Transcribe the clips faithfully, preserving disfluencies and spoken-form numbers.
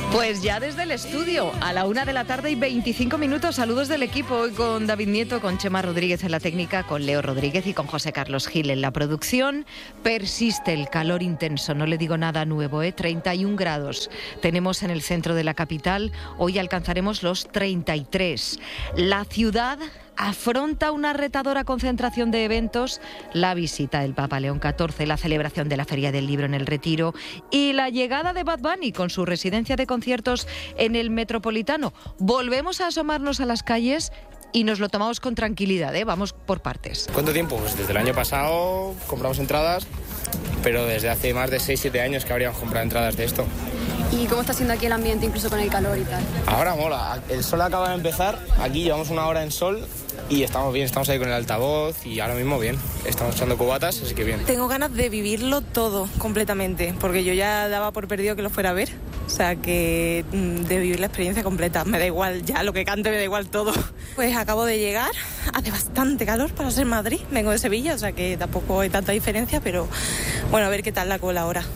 Pues ya desde el estudio, a la una de la tarde y veinticinco minutos, saludos del equipo, hoy con David Nieto, con Chema Rodríguez en la técnica, con Leo Rodríguez y con José Carlos Gil en la producción. Persiste el calor intenso, no le digo nada nuevo, ¿eh? treinta y un grados tenemos en el centro de la capital, hoy alcanzaremos los treinta y tres. La ciudad afronta una retadora concentración de eventos, la visita del Papa León catorce, la celebración de la Feria del Libro en el Retiro y la llegada de Bad Bunny con su residencia de conciertos en el Metropolitano. Volvemos a asomarnos a las calles y nos lo tomamos con tranquilidad, ¿eh? Vamos por partes. ¿Cuánto tiempo? Pues desde el año pasado compramos entradas, pero desde hace más de seis siete años que habríamos comprado entradas de esto. ¿Y cómo está siendo aquí el ambiente, incluso con el calor y tal? Ahora mola, el sol acaba de empezar, aquí llevamos una hora en sol y estamos bien, estamos ahí con el altavoz y ahora mismo bien, estamos echando cubatas, así que bien. Tengo ganas de vivirlo todo completamente, porque yo ya daba por perdido que lo fuera a ver, o sea que de vivir la experiencia completa, me da igual ya lo que cante, me da igual todo. Pues acabo de llegar, hace bastante calor para ser Madrid, vengo de Sevilla, o sea que tampoco hay tanta diferencia, pero bueno, a ver qué tal la cola ahora.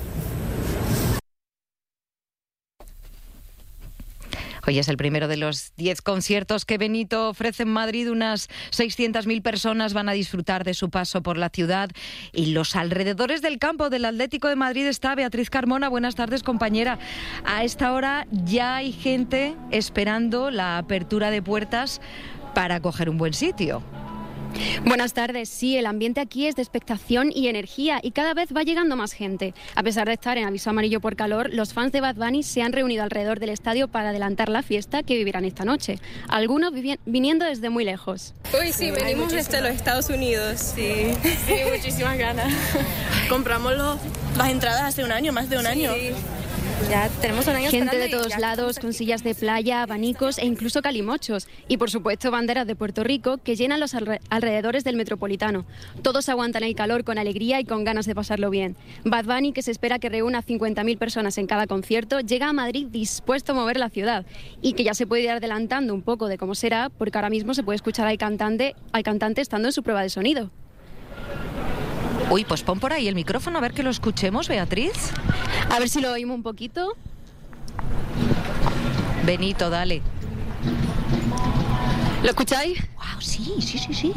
Hoy es el primero de los diez conciertos que Benito ofrece en Madrid. Unas seiscientas mil personas van a disfrutar de su paso por la ciudad y los alrededores del campo del Atlético de Madrid. Está Beatriz Carmona. Buenas tardes, compañera. A esta hora ya hay gente esperando la apertura de puertas para coger un buen sitio. Buenas tardes. Sí, el ambiente aquí es de expectación y energía y cada vez va llegando más gente. A pesar de estar en aviso amarillo por calor, los fans de Bad Bunny se han reunido alrededor del estadio para adelantar la fiesta que vivirán esta noche. Algunos viniendo desde muy lejos. Uy, sí, venimos desde los Estados Unidos. Sí, sí, muchísimas ganas. Compramos los, las entradas hace un año, más de un sí. año. Ya tenemos un año gente de todos lados, con sillas de playa, abanicos e incluso calimochos. Y por supuesto banderas de Puerto Rico que llenan los alrededores del Metropolitano. Todos aguantan el calor con alegría y con ganas de pasarlo bien. Bad Bunny, que se espera que reúna cincuenta mil personas en cada concierto, llega a Madrid dispuesto a mover la ciudad. Y que ya se puede ir adelantando un poco de cómo será, porque ahora mismo se puede escuchar al cantante, al cantante estando en su prueba de sonido. Uy, pues pon por ahí el micrófono a ver que lo escuchemos, Beatriz. A ver si lo oímos un poquito. Benito, dale. ¿Lo escucháis? Wow, sí, sí, sí, sí.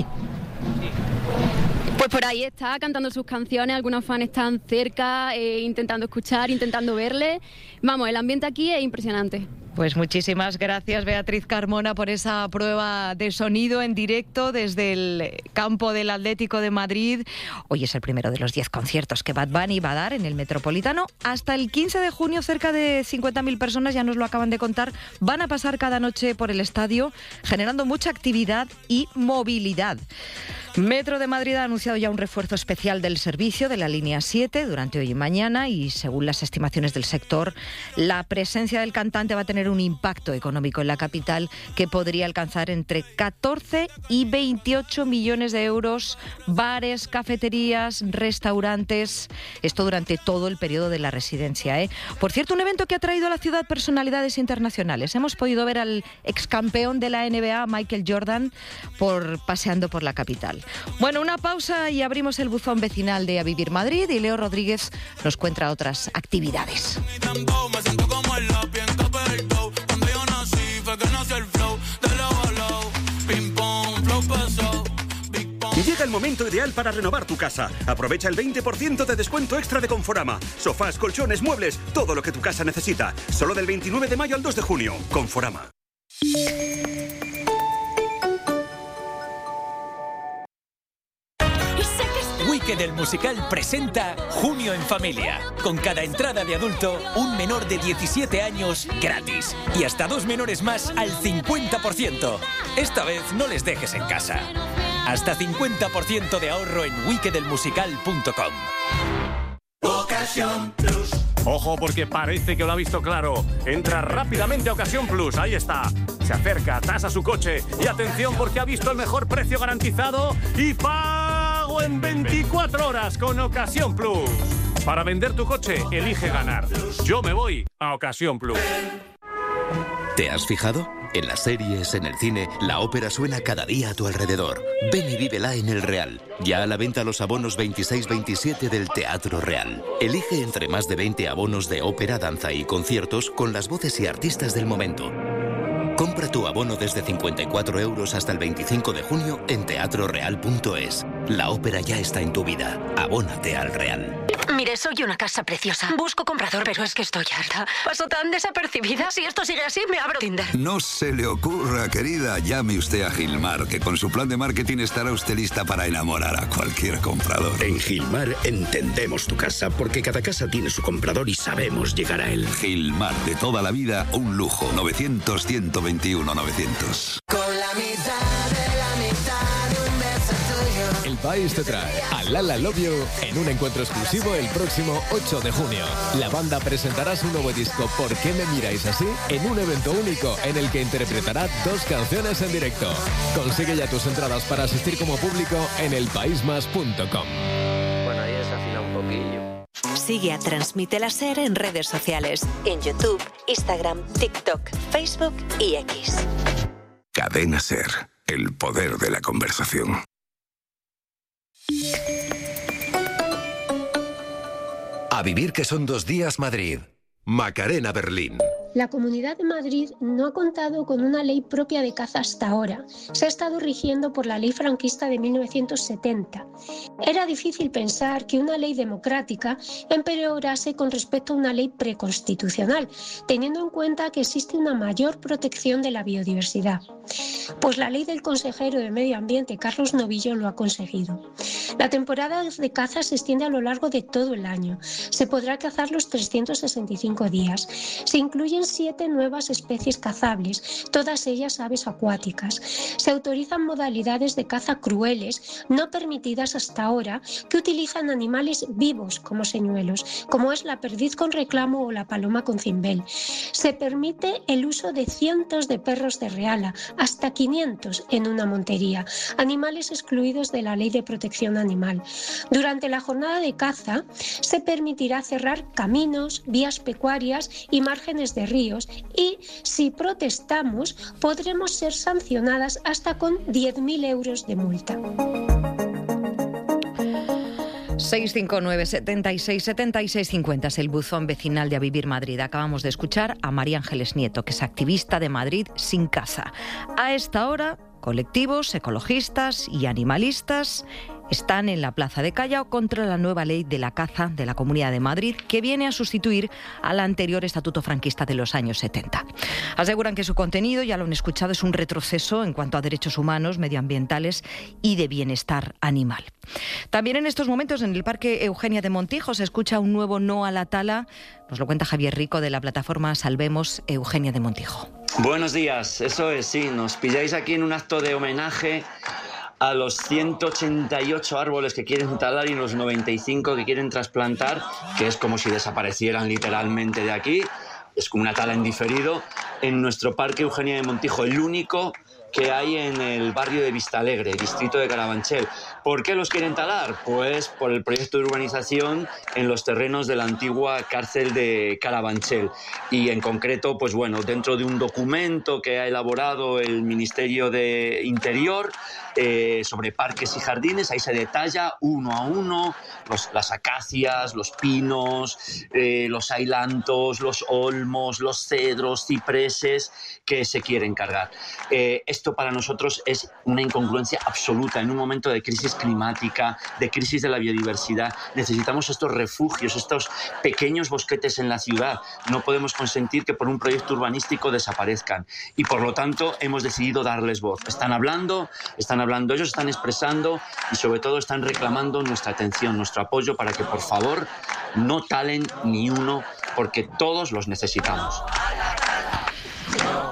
Pues por ahí está, cantando sus canciones, algunos fans están cerca, eh, intentando escuchar, intentando verle. Vamos, el ambiente aquí es impresionante. Pues muchísimas gracias, Beatriz Carmona, por esa prueba de sonido en directo desde el campo del Atlético de Madrid. Hoy es el primero de los diez conciertos que Bad Bunny va a dar en el Metropolitano. Hasta el quince de junio, cerca de cincuenta mil personas, ya nos lo acaban de contar, van a pasar cada noche por el estadio, generando mucha actividad y movilidad. Metro de Madrid ha anunciado ya un refuerzo especial del servicio de la línea siete durante hoy y mañana y, según las estimaciones del sector, la presencia del cantante va a tener un impacto económico en la capital que podría alcanzar entre catorce y veintiocho millones de euros. Bares, cafeterías, restaurantes, esto durante todo el periodo de la residencia, ¿eh? Por cierto, un evento que ha traído a la ciudad personalidades internacionales. Hemos podido ver al excampeón de la N B A, Michael Jordan, por paseando por la capital. Bueno, una pausa y abrimos el buzón vecinal de A Vivir Madrid y Leo Rodríguez nos cuenta otras actividades. Llega el momento ideal para renovar tu casa. Aprovecha el veinte por ciento de descuento extra de Conforama. Sofás, colchones, muebles, todo lo que tu casa necesita. Solo del veintinueve de mayo al dos de junio. Conforama. Wicked el musical presenta Junio en Familia. Con cada entrada de adulto, un menor de diecisiete años gratis. Y hasta dos menores más al cincuenta por ciento. Esta vez no les dejes en casa. Hasta cincuenta por ciento de ahorro en wicked el musical punto com. Ocasión Plus. Ojo, porque parece que lo ha visto claro. Entra rápidamente a Ocasión Plus, ahí está. Se acerca, tasa su coche y atención porque ha visto el mejor precio garantizado y pago en veinticuatro horas con Ocasión Plus. Para vender tu coche, elige ganar. Yo me voy a Ocasión Plus. ¿Te has fijado? En las series, en el cine, la ópera suena cada día a tu alrededor. Ven y vívela en el Real. Ya a la venta los abonos veintiséis veintisiete del Teatro Real. Elige entre más de veinte abonos de ópera, danza y conciertos con las voces y artistas del momento. Compra tu abono desde cincuenta y cuatro euros hasta el veinticinco de junio en teatro real punto es. La ópera ya está en tu vida. Abónate al Real. Mire, soy una casa preciosa. Busco comprador, pero es que estoy harta. Paso tan desapercibida. Si esto sigue así, me abro Tinder. No se le ocurra, querida. Llame usted a Gilmar, que con su plan de marketing estará usted lista para enamorar a cualquier comprador. En Gilmar entendemos tu casa, porque cada casa tiene su comprador y sabemos llegar a él. Gilmar, de toda la vida, un lujo. novecientos, ciento veintiuno, novecientos. Con la mitad de la mitad de un beso tuyo. El país te trae a Lala Love You en un encuentro exclusivo el próximo ocho de junio. La banda presentará su nuevo disco ¿Por qué me miráis así? En un evento único en el que interpretará dos canciones en directo. Consigue ya tus entradas para asistir como público en el país más punto com. Bueno, ahí desafina un poquillo. Sigue a Transmite la SER en redes sociales, en YouTube, Instagram, TikTok, Facebook y X. Cadena SER, el poder de la conversación. A vivir que son dos días Madrid. Macarena Berlín. La Comunidad de Madrid no ha contado con una ley propia de caza hasta ahora. Se ha estado rigiendo por la ley franquista de mil novecientos setenta. Era difícil pensar que una ley democrática empeorase con respecto a una ley preconstitucional, teniendo en cuenta que existe una mayor protección de la biodiversidad. Pues la ley del consejero de Medio Ambiente, Carlos Novillo, lo ha conseguido. La temporada de caza se extiende a lo largo de todo el año. Se podrá cazar los trescientos sesenta y cinco días. Se incluyen siete nuevas especies cazables, todas ellas aves acuáticas. Se autorizan modalidades de caza crueles, no permitidas hasta ahora, que utilizan animales vivos como señuelos, como es la perdiz con reclamo o la paloma con cimbel. Se permite el uso de cientos de perros de reala, hasta quinientos en una montería, animales excluidos de la Ley de Protección Animal. Durante la jornada de caza se permitirá cerrar caminos, vías pecuarias y márgenes de ríos, y si protestamos podremos ser sancionadas hasta con diez mil euros de multa. seis cinco nueve, setenta y seis, setenta y seis cincuenta es el buzón vecinal de A Vivir Madrid. Acabamos de escuchar a María Ángeles Nieto, que es activista de Madrid Sin Caza. A esta hora, colectivos ecologistas y animalistas están en la Plaza de Callao contra la nueva ley de la caza de la Comunidad de Madrid, que viene a sustituir al anterior estatuto franquista de los años setenta. Aseguran que su contenido, ya lo han escuchado, es un retroceso en cuanto a derechos humanos, medioambientales y de bienestar animal. También en estos momentos en el Parque Eugenia de Montijo se escucha un nuevo no a la tala. Nos lo cuenta Javier Rico de la plataforma Salvemos Eugenia de Montijo. Buenos días, eso es, sí, nos pilláis aquí en un acto de homenaje a los ciento ochenta y ocho árboles que quieren talar y los noventa y cinco que quieren trasplantar, que es como si desaparecieran literalmente de aquí. Es como una tala en diferido en nuestro Parque Eugenia de Montijo, el único que hay en el barrio de Vistalegre, distrito de Carabanchel. ¿Por qué los quieren talar? Pues por el proyecto de urbanización en los terrenos de la antigua cárcel de Carabanchel. Y en concreto, pues bueno, dentro de un documento que ha elaborado el Ministerio de Interior eh, sobre parques y jardines, ahí se detalla uno a uno los, las acacias, los pinos, eh, los ailantos, los olmos, los cedros, cipreses que se quieren cargar. Eh, Esto para nosotros es una incongruencia absoluta. En un momento de crisis climática, de crisis de la biodiversidad, necesitamos estos refugios, estos pequeños bosquetes en la ciudad. No podemos consentir que por un proyecto urbanístico desaparezcan. Y por lo tanto hemos decidido darles voz. Están hablando, están hablando, ellos están expresando y sobre todo están reclamando nuestra atención, nuestro apoyo para que por favor no talen ni uno, porque todos los necesitamos.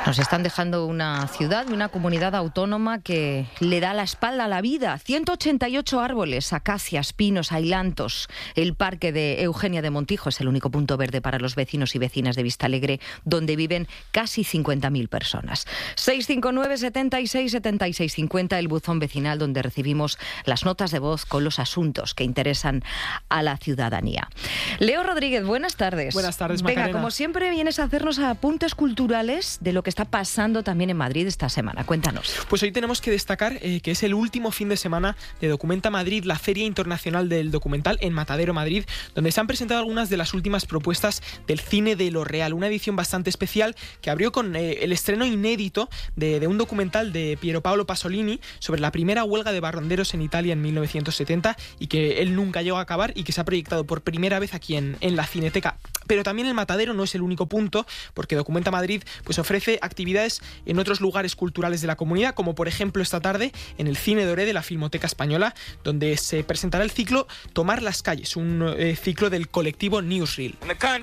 Nos están dejando una ciudad, una comunidad autónoma que le da la espalda a la vida. ciento ochenta y ocho árboles, acacias, pinos, ailantos. El parque de Eugenia de Montijo es el único punto verde para los vecinos y vecinas de Vistalegre, donde viven casi cincuenta mil personas. seis cinco nueve, setenta y seis, setenta y seis cincuenta, el buzón vecinal donde recibimos las notas de voz con los asuntos que interesan a la ciudadanía. Leo Rodríguez, buenas tardes. Buenas tardes, Macarena. Venga, como siempre vienes a hacernos apuntes culturales de lo que está pasando también en Madrid esta semana. Cuéntanos. Pues hoy tenemos que destacar eh, que es el último fin de semana de Documenta Madrid, la Feria Internacional del Documental en Matadero, Madrid, donde se han presentado algunas de las últimas propuestas del cine de lo real. Una edición bastante especial que abrió con eh, el estreno inédito de, de un documental de Piero Paolo Pasolini sobre la primera huelga de barrenderos en Italia en mil novecientos setenta y que él nunca llegó a acabar y que se ha proyectado por primera vez aquí en, en la Cineteca. Pero también el Matadero no es el único punto, porque Documenta Madrid pues ofrece actividades en otros lugares culturales de la comunidad, como por ejemplo esta tarde en el Cine Doré de la Filmoteca Española, donde se presentará el ciclo Tomar las calles, un eh, ciclo del colectivo Newsreel.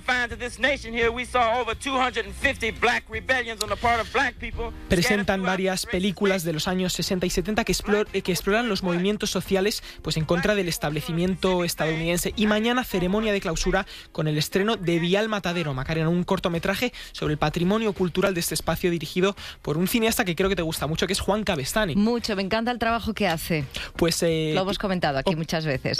Presentan varias películas de los años sesenta y setenta que, explor, que exploran los movimientos sociales pues en contra del establecimiento estadounidense. Y mañana ceremonia de clausura con el estreno de Vial Matadero, Macarena, un cortometraje sobre el patrimonio cultural de este espacio dirigido por un cineasta que creo que te gusta mucho, que es Juan Cabestany. Mucho, me encanta el trabajo que hace. Pues eh, lo hemos comentado aquí muchas veces.